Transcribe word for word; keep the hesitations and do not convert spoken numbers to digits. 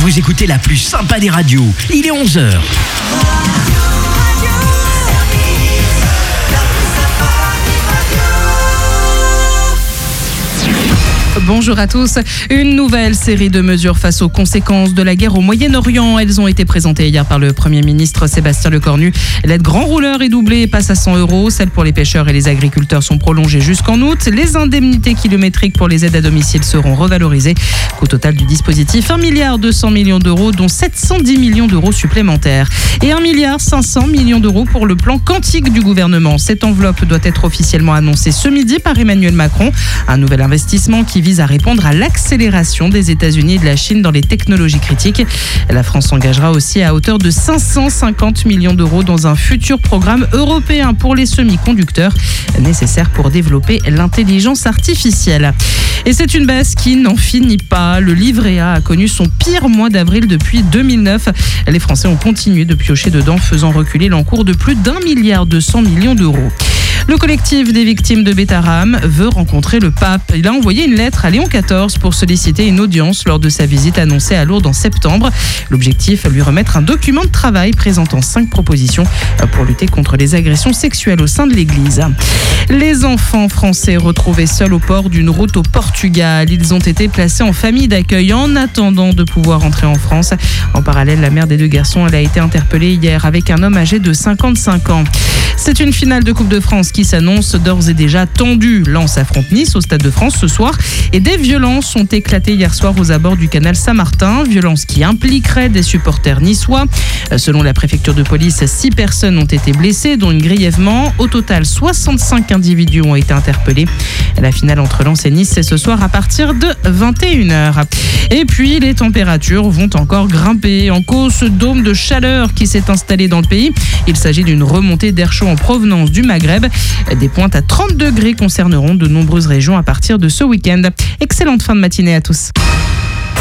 Vous écoutez la plus sympa des radios. Il est onze heures. Bonjour à tous. Une nouvelle série de mesures face aux conséquences de la guerre au Moyen-Orient. Elles ont été présentées hier par le Premier ministre Sébastien Lecornu. L'aide grand rouleur est doublée et passe à cent euros. Celles pour les pêcheurs et les agriculteurs sont prolongées jusqu'en août. Les indemnités kilométriques pour les aides à domicile seront revalorisées. Coût total du dispositif, un milliard deux cents millions d'euros, dont sept cent dix millions d'euros supplémentaires. Et un milliard cinq cents millions d'euros pour le plan quantique du gouvernement. Cette enveloppe doit être officiellement annoncée ce midi par Emmanuel Macron. Un nouvel investissement qui vise à répondre à l'accélération des États-Unis et de la Chine dans les technologies critiques. La France s'engagera aussi à hauteur de cinq cent cinquante millions d'euros dans un futur programme européen pour les semi-conducteurs nécessaires pour développer l'intelligence artificielle. Et c'est une baisse qui n'en finit pas. Le livret A a connu son pire mois d'avril depuis deux mille neuf. Les Français ont continué de piocher dedans, faisant reculer l'encours de plus d'un milliard deux cents millions d'euros. Le collectif des victimes de Beta Haram veut rencontrer le pape. Il a envoyé une lettre à Léon quatorze pour solliciter une audience lors de sa visite annoncée à Lourdes en septembre. L'objectif, lui remettre un document de travail présentant cinq propositions pour lutter contre les agressions sexuelles au sein de l'Église. Les enfants français retrouvés seuls au port d'une route au Portugal. Ils ont été placés en famille d'accueil en attendant de pouvoir entrer en France. En parallèle, la mère des deux garçons, elle a été interpellée hier avec un homme âgé de cinquante-cinq ans. C'est une finale de Coupe de France qui s'annonce d'ores et déjà tendue. Lens affronte Nice au Stade de France ce soir et des violences ont éclaté hier soir aux abords du canal Saint-Martin. Violences qui impliqueraient des supporters niçois. Selon la préfecture de police, six personnes ont été blessées, dont une grièvement. Au total, soixante-cinq individus ont été interpellés. La finale entre Lens et Nice, c'est ce soir à partir de vingt et une heures. Et puis, les températures vont encore grimper. En cause, ce dôme de chaleur qui s'est installé dans le pays. Il s'agit d'une remontée d'air chaud en provenance du Maghreb. Des pointes à trente degrés concerneront de nombreuses régions à partir de ce week-end. Excellente fin de matinée à tous.